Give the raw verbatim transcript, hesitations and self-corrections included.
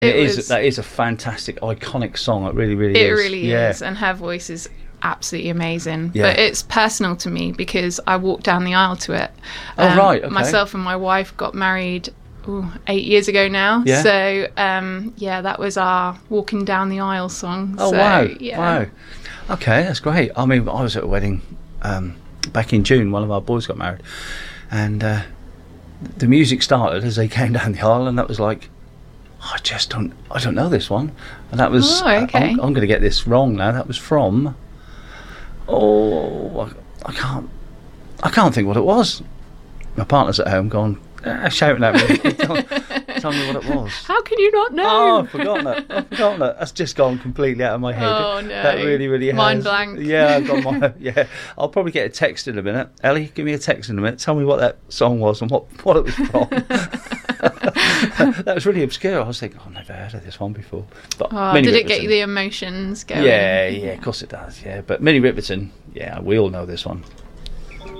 It, it was, is. That is a fantastic, iconic song. It really, really it is. It really yeah. is, and her voice is absolutely amazing. Yeah. But it's personal to me because I walked down the aisle to it. Oh um, right. Okay. Myself and my wife got married ooh, eight years ago now. Yeah. So um, yeah, that was our walking down the aisle song. Oh so, wow. Yeah. Wow. Okay, that's great. I mean, I was at a wedding um, back in June. One of our boys got married, and uh, the music started as they came down the aisle, and that was like, I just don't, I don't know this one, and that was. Oh, okay. I'm, I'm going to get this wrong now. That was from. Oh, I, I can't, I can't think what it was. My partner's at home, going ah, shouting at me. tell, tell me what it was. How can you not know? Oh, I've forgotten it. I've forgotten it. That's just gone completely out of my head. Oh no! That really, really has. Mind blank. Yeah, I've got my. Yeah, I'll probably get a text in a minute. Ellie, give me a text in a minute. Tell me what that song was and what what it was from. That was really obscure. I was thinking, oh, I've never heard of this one before. But Oh, Minnie did it Riperton. get you the emotions going? Yeah, yeah, of course it does. Yeah, but Minnie Riperton. Yeah, we all know this one.